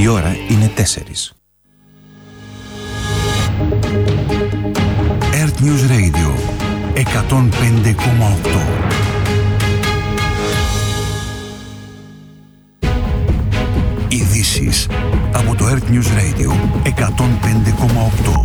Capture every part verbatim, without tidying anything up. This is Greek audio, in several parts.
Η ώρα είναι τέσσερις. Earth News Radio εκατόν πέντε κόμμα οκτώ. Ειδήσεις από το Earth News Radio εκατόν πέντε κόμμα οκτώ.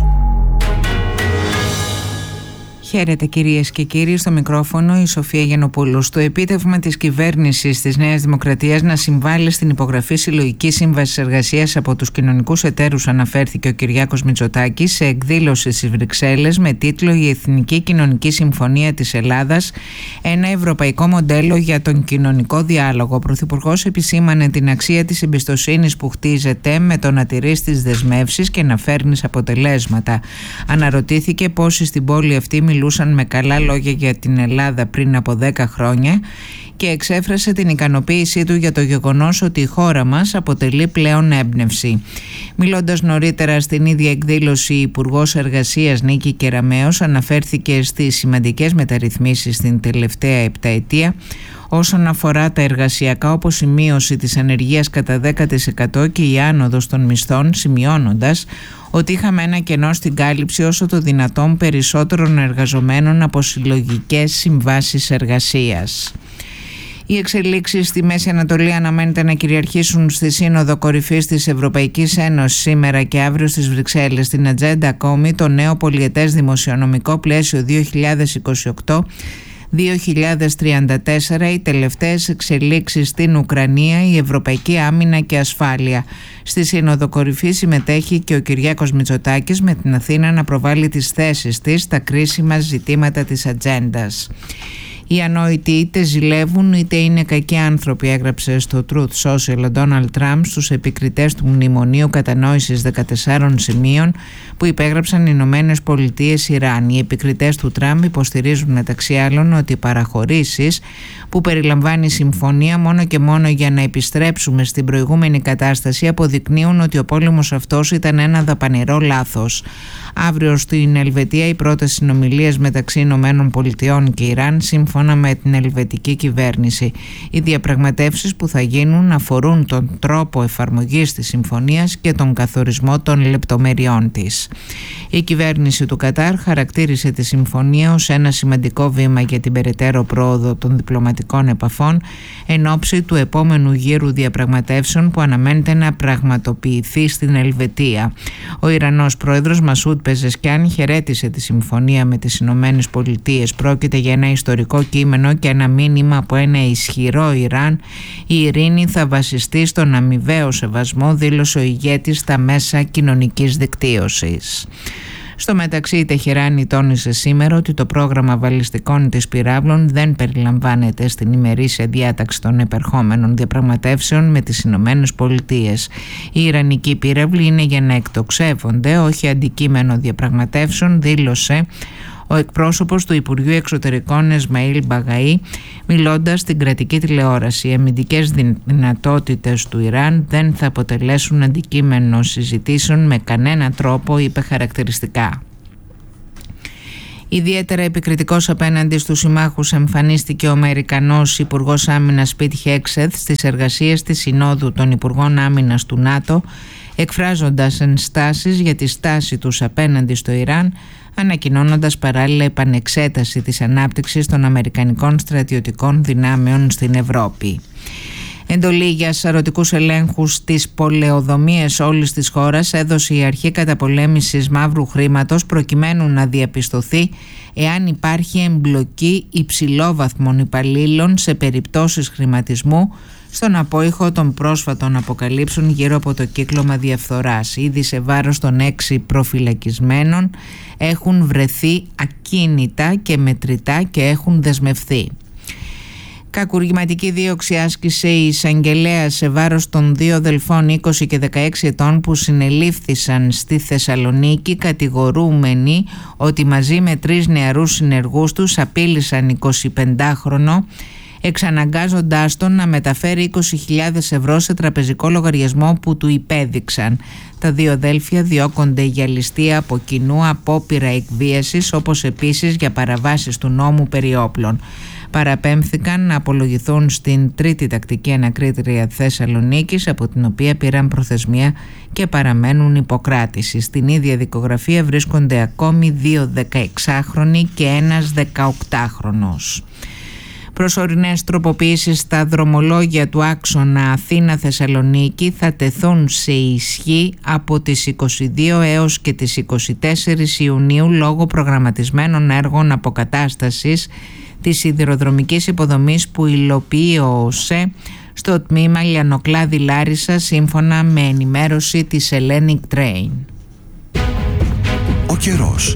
Χαίρετε κυρίες και κύριοι, στο μικρόφωνο η Σοφία Γενοπούλου. Στο επίτευγμα της κυβέρνησης της Νέας Δημοκρατίας να συμβάλλει στην υπογραφή συλλογικής σύμβασης εργασίας από τους κοινωνικούς εταίρους, αναφέρθηκε ο Κυριάκος Μητσοτάκης σε εκδήλωση στις Βρυξέλλες με τίτλο «Η Εθνική Κοινωνική Συμφωνία της Ελλάδας, ένα ευρωπαϊκό μοντέλο για τον κοινωνικό διάλογο». Ο Πρωθυπουργός επισήμανε την αξία της εμπιστοσύνης που χτίζεται με το να τηρείς τις δεσμεύσεις και να φέρνεις αποτελέσματα. Αναρωτήθηκε πόσοι στην πόλη αυτή μιλούσαν με καλά λόγια για την Ελλάδα πριν από δέκα χρόνια και εξέφρασε την ικανοποίησή του για το γεγονός ότι η χώρα μας αποτελεί πλέον έμπνευση. Μιλώντας νωρίτερα στην ίδια εκδήλωση, η Υπουργός Εργασίας Νίκη Κεραμέως αναφέρθηκε στις σημαντικές μεταρρυθμίσεις στην τελευταία επταετία όσον αφορά τα εργασιακά, όπως η μείωση της ανεργίας κατά δέκα τοις εκατό και η άνοδος των μισθών, σημειώνοντας ότι είχαμε ένα κενό στην κάλυψη όσο το δυνατόν περισσότερων εργαζομένων από συλλογικές συμβάσεις εργασίας. Οι εξελίξεις στη Μέση Ανατολή αναμένεται να κυριαρχήσουν στη Σύνοδο Κορυφής της Ευρωπαϊκής Ένωσης σήμερα και αύριο στις Βρυξέλλες. Στην ατζέντα ακόμη το νέο πολιετές δημοσιονομικό πλαίσιο δύο χιλιάδες είκοσι οκτώ δύο χιλιάδες τριάντα τέσσερα, οι τελευταίες εξελίξεις στην Ουκρανία, η ευρωπαϊκή άμυνα και ασφάλεια. Στη Σύνοδο Κορυφή συμμετέχει και ο Κυριάκος Μητσοτάκης με την Αθήνα να προβάλλει τις θέσεις της στα κρίσιμα ζητήματα της ατζέντας. Οι ανόητοι είτε ζηλεύουν είτε είναι κακοί άνθρωποι, έγραψε στο Truth Social ο Ντόναλντ Τραμπ στους επικριτές του Μνημονίου Κατανόησης δεκατεσσάρων σημείων που υπέγραψαν οι Ηνωμένες Πολιτείες Ιράν. Οι επικριτές του Τραμπ υποστηρίζουν μεταξύ άλλων ότι οι παραχωρήσεις που περιλαμβάνει η συμφωνία μόνο και μόνο για να επιστρέψουμε στην προηγούμενη κατάσταση αποδεικνύουν ότι ο πόλεμος αυτός ήταν ένα δαπανηρό λάθος. Αύριο στην Ελβετία οι πρώτες συνομιλίες μεταξύ Ηνωμένων Πολιτειών και Ιράν σύμφωνα με την ελβετική κυβέρνηση. Οι διαπραγματεύσεις που θα γίνουν αφορούν τον τρόπο εφαρμογής της συμφωνίας και τον καθορισμό των λεπτομεριών της. Η κυβέρνηση του Κατάρ χαρακτήρισε τη συμφωνία ως ένα σημαντικό βήμα για την περαιτέρω πρόοδο των διπλωματικών επαφών εν ώψη του επόμενου γύρου διαπραγματεύσεων που αναμένεται να πραγματοποιηθεί στην Ελβετία. Ο Ιρανός πρόεδρος Μασούντ Πεζεσκιάν χαιρέτησε τη συμφωνία με τις Ηνωμένες Πολιτείες. Πρόκειται για ένα ιστορικό κείμενο και ένα μήνυμα από ένα ισχυρό Ιράν. Η ειρήνη θα βασιστεί στον αμοιβαίο σεβασμό, δήλωσε ο ηγέτης στα μέσα κοινωνικής δικτύωσης. Στο μεταξύ, η Τεχεράνη τόνισε σήμερα ότι το πρόγραμμα βαλιστικών της πυράβλων δεν περιλαμβάνεται στην ημερήσια διάταξη των επερχόμενων διαπραγματεύσεων με τις Ηνωμένες Πολιτείες. Οι ιρανικοί πύραυλοι είναι για να εκτοξεύονται, όχι αντικείμενο διαπραγματεύσεων, δήλωσε ο εκπρόσωπος του Υπουργείου Εξωτερικών Εσμαήλ Μπαγαή, μιλώντας στην κρατική τηλεόραση. Οι αμυντικές δυνατότητες του Ιράν δεν θα αποτελέσουν αντικείμενο συζητήσεων με κανένα τρόπο, είπε χαρακτηριστικά. Ιδιαίτερα επικριτικός απέναντι στους συμμάχους εμφανίστηκε ο Αμερικανός Υπουργός Άμυνας Πιτ Χέξεθ στις εργασίες της Συνόδου των Υπουργών Άμυνας του ΝΑΤΟ, εκφράζοντας ενστάσεις για τη στάση τους απέναντι στο Ιράν, ανακοινώνοντας παράλληλα επανεξέταση της ανάπτυξης των αμερικανικών στρατιωτικών δυνάμεων στην Ευρώπη. Εντολή για σαρωτικούς ελέγχους στις πολεοδομίες όλης της χώρας έδωσε η Αρχή Καταπολέμησης Μαύρου Χρήματος προκειμένου να διαπιστωθεί εάν υπάρχει εμπλοκή υψηλόβαθμων υπαλλήλων σε περιπτώσεις χρηματισμού στον απόϊχο των πρόσφατων αποκαλύψεων γύρω από το κύκλωμα διαφθοράς. Ήδη σε βάρος των έξι προφυλακισμένων έχουν βρεθεί ακίνητα και μετρητά και έχουν δεσμευθεί. Κακουργηματική δίωξη άσκησε η εισαγγελέα σε βάρος των δύο αδελφών είκοσι και δεκαέξι ετών που συνελήφθησαν στη Θεσσαλονίκη, κατηγορούμενοι ότι μαζί με τρεις νεαρούς συνεργούς τους απείλησαν εικοσιπεντάχρονο, εξαναγκάζοντάς τον να μεταφέρει είκοσι χιλιάδες ευρώ σε τραπεζικό λογαριασμό που του υπέδειξαν. Τα δύο αδέλφια διώκονται για ληστεία από κοινού, απόπειρα εκβίασης, όπως επίσης για παραβάσεις του νόμου περί όπλων. παραπέμφθηκαν να απολογηθούν στην τρίτη τακτική ανακρίτρια Θεσσαλονίκης, από την οποία πήραν προθεσμία και παραμένουν υποκράτηση. Στην ίδια δικογραφία βρίσκονται ακόμη δύο δεκαεξάχρονοι και ένας δεκαοκτάχρονος. Προσωρινές τροποποιήσεις στα δρομολόγια του άξονα Αθήνα-Θεσσαλονίκη θα τεθούν σε ισχύ από τις είκοσι δύο έως και τις είκοσι τέσσερις Ιουνίου λόγω προγραμματισμένων έργων αποκατάστασης της σιδηροδρομικής υποδομής που υλοποιεί ο ΟΣΕ στο τμήμα Λιανοκλάδη Λάρισα, σύμφωνα με ενημέρωση της Hellenic Train. Ο καιρός.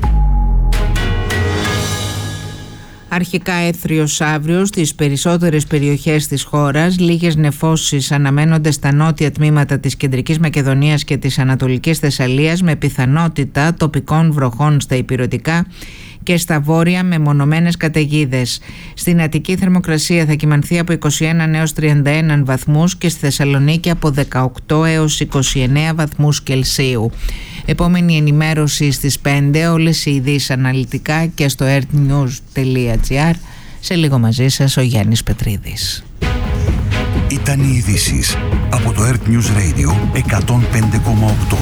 Αρχικά έθριος αύριο στις περισσότερες περιοχές της χώρας. Λίγες νεφώσεις αναμένονται στα νότια τμήματα της Κεντρικής Μακεδονίας και της Ανατολικής Θεσσαλίας, με πιθανότητα τοπικών βροχών στα ηπειρωτικά και στα βόρεια με μονομένες καταιγίδες. Στην Αττική θερμοκρασία θα κυμανθεί από είκοσι ένα έως τριάντα ένα βαθμούς και στη Θεσσαλονίκη από δεκαοκτώ έως είκοσι εννέα βαθμούς Κελσίου. Επόμενη ενημέρωση στις πέντε, όλες οι ειδήσεις αναλυτικά και στο earthnews τελεία gr. Σε λίγο μαζί σας ο Γιάννης Πετρίδης. Ήταν οι ειδήσεις από το Earth News Radio εκατόν πέντε κόμμα οκτώ.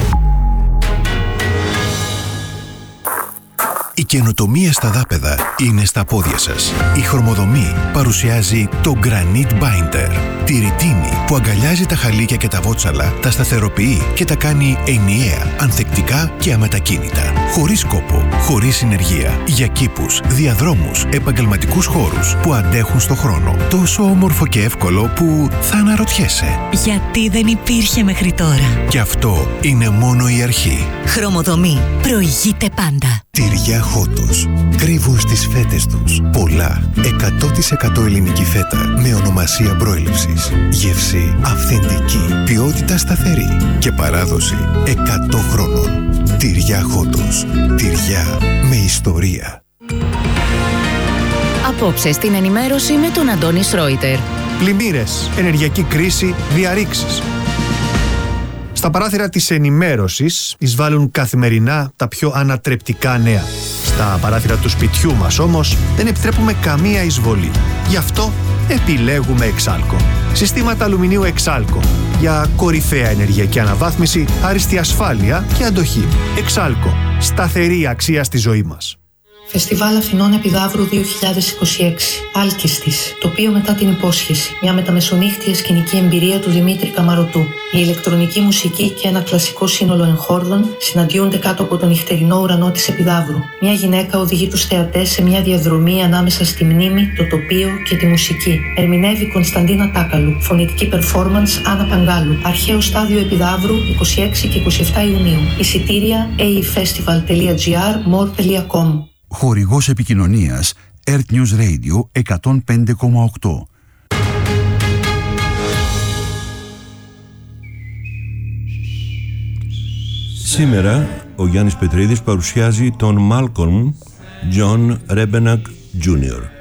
Η καινοτομία στα δάπεδα είναι στα πόδια σας. Η Χρωμοδομή παρουσιάζει το Granite Binder. Τη ρητίνη που αγκαλιάζει τα χαλίκια και τα βότσαλα, τα σταθεροποιεί και τα κάνει ενιαία, ανθεκτικά και αμετακίνητα. Χωρίς κόπο, χωρίς συνεργεία. Για κήπους, διαδρόμους, επαγγελματικούς χώρους που αντέχουν στο χρόνο. Τόσο όμορφο και εύκολο που θα αναρωτιέσαι. Γιατί δεν υπήρχε μέχρι τώρα. Και αυτό είναι μόνο η αρχή. Χρωμοδομή. Προηγείται πάντα. Τυριά Χότος. Κρύβουν στις φέτες τους πολλά εκατό τοις εκατό ελληνική φέτα με ονομασία προέλευσης. Γεύση αυθεντική, ποιότητα σταθερή και παράδοση εκατό χρόνων. Τυριά Χότος. Τυριά με ιστορία. Απόψε στην ενημέρωση με τον Αντώνη Σρόιτερ. Πλημμύρες, ενεργειακή κρίση, διαρρήξεις. Στα παράθυρα της ενημέρωσης εισβάλλουν καθημερινά τα πιο ανατρεπτικά νέα. Στα παράθυρα του σπιτιού μας όμως δεν επιτρέπουμε καμία εισβολή. Γι' αυτό επιλέγουμε Εξάλκο. Συστήματα αλουμινίου Εξάλκο για κορυφαία ενεργειακή αναβάθμιση, άριστη ασφάλεια και αντοχή. Εξάλκο. Σταθερή αξία στη ζωή μας. Φεστιβάλ Αθηνών Επιδαύρου δύο χιλιάδες είκοσι έξι. Άλκηστης. Τοπίο μετά την υπόσχεση. Μια μεταμεσονύχτια σκηνική εμπειρία του Δημήτρη Καμαρωτού. Η ηλεκτρονική μουσική και ένα κλασικό σύνολο εγχόρδων συναντιούνται κάτω από τον νυχτερινό ουρανό της Επιδαύρου. Μια γυναίκα οδηγεί τους θεατές σε μια διαδρομή ανάμεσα στη μνήμη, το τοπίο και τη μουσική. Ερμηνεύει Κωνσταντίνα Τάκαλου. Φωνητική performance Άννα Παγκάλου. Αρχαίο στάδιο Επιδαύρου είκοσι έξι και είκοσι επτά Ιουνίου. Εισιτήρια έι ι φεστιβάλ τελεία τζι άρ, μορ τελεία κομ. Χορηγός επικοινωνίας Earth News Radio εκατόν πέντε κόμμα οκτώ. Σήμερα ο Γιάννης Πετρίδης παρουσιάζει τον Μάλκολμ Τζον Ρέμπενακ Τζούνιορ.